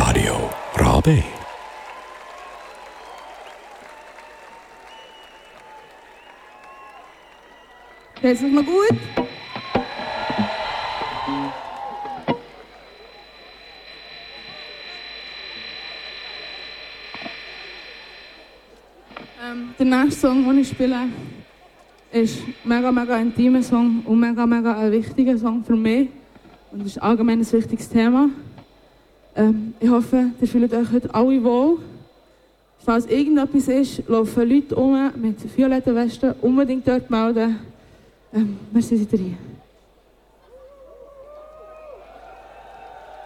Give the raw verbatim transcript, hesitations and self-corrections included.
Radio Rabe. Geht's noch mal gut? Ähm, der nächste Song, den ich spiele, ist ein mega, mega intimer Song und mega, mega ein wichtiger Song für mich. Und das ist allgemein ein wichtiges Thema. Ähm, ich hoffe, ihr fühlt euch heute alle wohl. Falls irgendetwas ist, laufen Leute um mit violetten Westen, unbedingt dort melden. Ähm, wir sind drin.